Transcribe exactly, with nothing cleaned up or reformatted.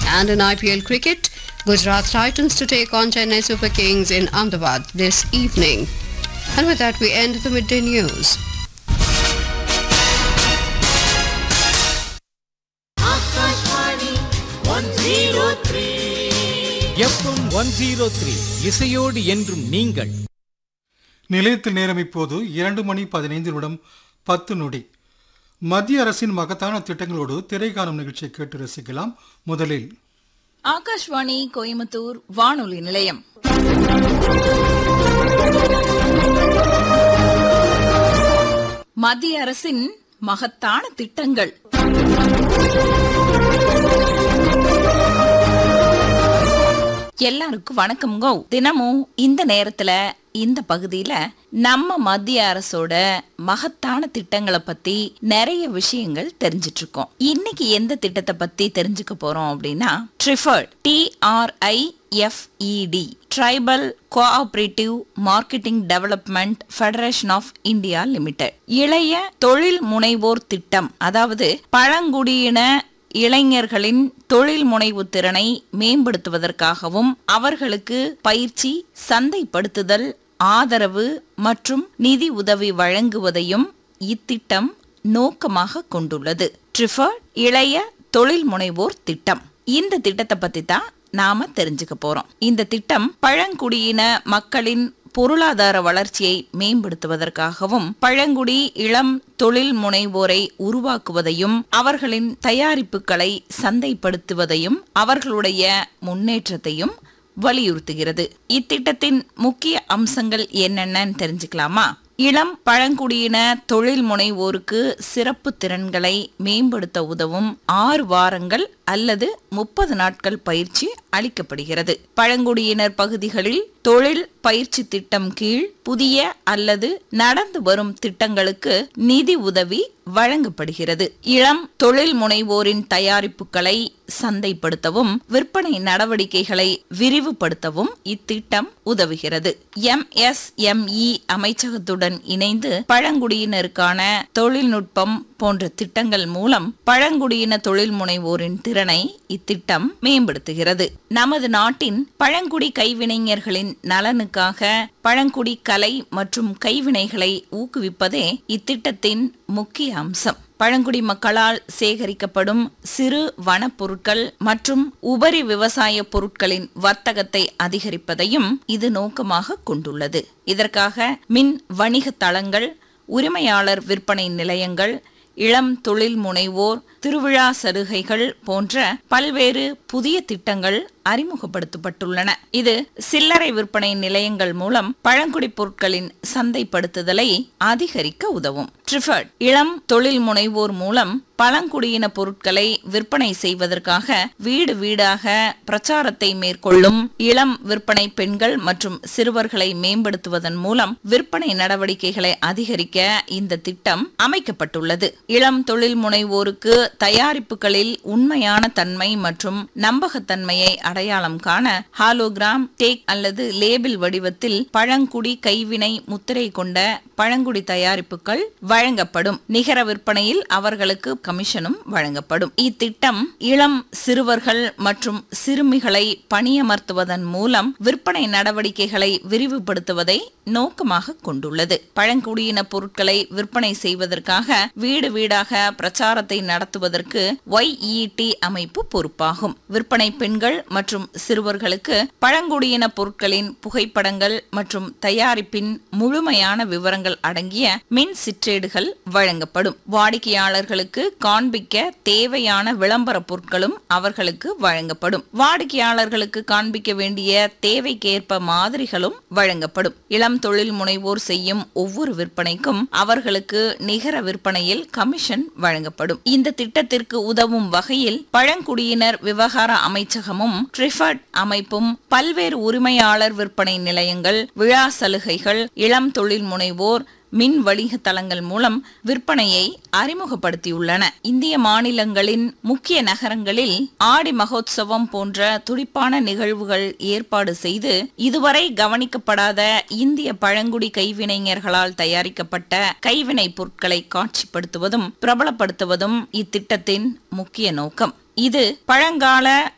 And in I P L cricket, Gujarat Titans to take on Chennai Super Kings in Ahmedabad this evening. And with that, we end the midday news. FM one zero three இசையோடு என்றும் நீங்கள். நிலையத்தில் நேரம் இப்போது இரண்டு மணி பதினைந்து நிமிடம் பத்து நொடி. மத்திய அரசின் மகத்தான திட்டங்களோடு திரை காணும் நிகழ்ச்சியை கேட்டு ரசிக்கலாம். முதலில் ஆகாஷ்வாணி கோயம்புத்தூர் வானொலி நிலையம். மத்திய அரசின் மகத்தான திட்டங்கள். எல்லாருக்கும் வணக்கம்ங்க. தினமும் இந்த நேரத்துல இந்த பகுதியில நம்ம மத்திய அரசோட மகத்தான திட்டங்களை பத்தி நிறைய விஷயங்கள் தெரிஞ்சிட்டு இருக்கோம். இன்னைக்கு எந்த திட்டத்தை பத்தி தெரிஞ்சுக்க போறோம் அப்படின்னா TRIFED, D R I F E D, tribal cooperative marketing development federation of India limited. இளைய தொழில் முனைவோர் திட்டம், அதாவது பழங்குடியின இளைஞர்களின் தொழில் முனைவு திறனை மேம்படுத்துவதற்காகவும் அவர்களுக்கு பயிற்சி, சந்தைப்படுத்துதல், ஆதரவு மற்றும் நிதி உதவி வழங்குவதையும் இத்திட்டம் நோக்கமாக கொண்டுள்ளது. ட்ரிஃபர்ட் இளைய தொழில் முனைவோர் திட்டம். இந்த திட்டத்தை பத்தி தான் நாம தெரிஞ்சுக்க போறோம். இந்த திட்டம் பழங்குடியின மக்களின் பொருளாதார வளர்ச்சியை மேம்படுத்துவதற்காகவும் பழங்குடி இளம் தொழில் முனைவோரை உருவாக்குவதையும் அவர்களின் தயாரிப்புகளை சந்தைப்படுத்துவதையும் அவர்களுடைய முன்னேற்றத்தையும் வலியுறுத்துகிறது. இத்திட்டத்தின் முக்கிய அம்சங்கள் என்னென்னு தெரிஞ்சுக்கலாமா? இளம் பழங்குடியின தொழில் முனைவோருக்கு சிறப்பு திறன்களை மேம்படுத்த உதவும் ஆறு வாரங்கள் அல்லது முப்பது நாட்கள் பயிற்சி அளிக்கப்படுகிறது. பழங்குடியினர் பகுதிகளில் தொழில் பயிற்சி திட்டம் கீழ் புதிய அல்லது நடந்து வரும் திட்டங்களுக்கு நிதி உதவி வழங்கப்படுகிறது. இளம் தொழில் முனைவோரின் தயாரிப்புகளை சந்தைப்படுத்தவும் விற்பனை நடவடிக்கைகளை விரிவுபடுத்தவும் இத்திட்டம் உதவுகிறது. எம் எஸ் எம் இ அமைச்சகத்துடன் இணைந்து பழங்குடியினருக்கான தொழில்நுட்பம் போன்ற திட்டங்கள் மூலம் பழங்குடியின தொழில் முனைவோரின் திறனை இத்திட்டம் மேம்படுத்துகிறது. நமது நாட்டின் பழங்குடி கைவினைஞர்களின் நலனுக்காக பழங்குடி கலை மற்றும் கைவினைகளை ஊக்குவிப்பதே இத்திட்டத்தின் முக்கிய அம்சம். பழங்குடி மக்களால் சேகரிக்கப்படும் சிறு வனப்பொருட்கள் மற்றும் உபரி விவசாய பொருட்களின் வர்த்தகத்தை அதிகரிப்பதையும் இது நோக்கமாக கொண்டுள்ளது. இதற்காக மின் வணிக தளங்கள், உரிமையாளர் விற்பனை நிலையங்கள், இளம் தொழில் முனைவோர் திருவிழா சலுகைகள் போன்ற பல்வேறு புதிய திட்டங்கள் அறிமுகப்படுத்தப்பட்டுள்ளன. இது சில்லறை விற்பனை நிலையங்கள் மூலம் பழங்குடி பொருட்களின் சந்தைப்படுத்துதலை அதிகரிக்க உதவும். ட்ரிஃபர்ட் இளம் தொழில் முனைவோர் மூலம் பழங்குடியின பொருட்களை விற்பனை செய்வதற்காக வீடு வீடாக பிரச்சாரத்தை மேற்கொள்ளும் இளம் விற்பனை பெண்கள் மற்றும் சிறுவர்களை மேம்படுத்துவதன் மூலம் விற்பனை நடவடிக்கைகளை அதிகரிக்க இந்த திட்டம் அமைக்கப்பட்டுள்ளது. இளம் தொழில் முனைவோருக்கு தயாரிப்புகளில் உண்மையான தன்மை மற்றும் நம்பகத்தன்மையை அடையாளம் காண ஹாலோகிராம், டேக் அல்லது லேபிள் வடிவத்தில் பழங்குடி கைவினை முத்திரை கொண்ட பழங்குடி தயாரிப்புகள் வழங்கப்படும். நிகர விற்பனையில் அவர்களுக்கு கமிஷனும் வழங்கப்படும். இத்திட்டம் இளம் சிறுவர்கள் மற்றும் சிறுமிகளை பணியமர்த்துவதன் மூலம் விற்பனை நடவடிக்கைகளை விரிவுபடுத்துவதை நோக்கமாக கொண்டுள்ளது. பழங்குடியின பொருட்களை விற்பனை செய்வதற்காக வீடு வீடாக பிரச்சாரத்தை நடத்துவதற்கு ஒய் இ டி அமைப்பு பொறுப்பாகும். விற்பனை பெண்கள் மற்றும் சிறுவர்களுக்கு பழங்குடியின பொருட்களின் புகைப்படங்கள் மற்றும் தயாரிப்பின் முழுமையான விவரங்கள் அடங்கிய மின் சிற்றேடுகள் வழங்கப்படும். வாடிக்கையாளர்களுக்கு காண்பிக்க தேவையான விளம்பர பொருட்களும் அவர்களுக்கு வழங்கப்படும். வாடிக்கையாளர்களுக்கு காண்பிக்க வேண்டிய தேவைக்கேற்ப மாதிரிகளும் வழங்கப்படும். இளம் தொழில் முனைவோர் செய்யும் ஒவ்வொரு விற்பனைக்கும் அவர்களுக்கு நிகர விற்பனையில் கமிஷன் வழங்கப்படும். இந்த திட்டத்திற்கு உதவும் வகையில் பழங்குடியினர் விவகார அமைச்சகமும் ட்ரிஃபர்ட் அமைப்பும் பல்வேறு உரிமையாளர் விற்பனை நிலையங்கள், விழா சலுகைகள், இளம் தொழில் முனைவோர் மின் வணிக தளங்கள் மூலம் விற்பனையை அறிமுகப்படுத்தியுள்ளன. இந்திய மாநிலங்களின் முக்கிய நகரங்களில் ஆடி மகோத்சவம் போன்ற துடிப்பான நிகழ்வுகள் ஏற்பாடு செய்து இதுவரை கவனிக்கப்படாத இந்திய பழங்குடி கைவினைஞர்களால் தயாரிக்கப்பட்ட கைவினை பொருட்களை காட்சிப்படுத்துவதும் பிரபலப்படுத்துவதும் இத்திட்டத்தின் முக்கிய நோக்கம். இது பழங்கால